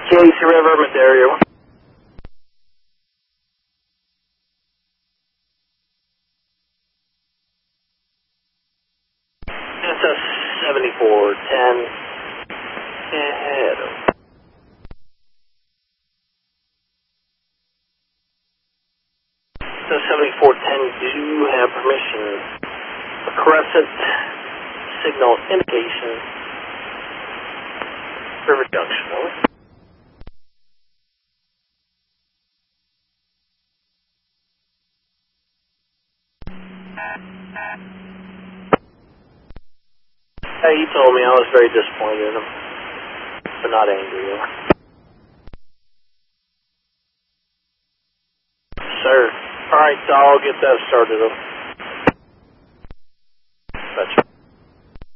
Casey River, Madera. SS 7410. Ahead. SS 7410, do have permission for crescent signal indication. River Junction, over. He told me I was very disappointed in him, but not angry. Sir. Alright, so I'll get that started up. Gotcha.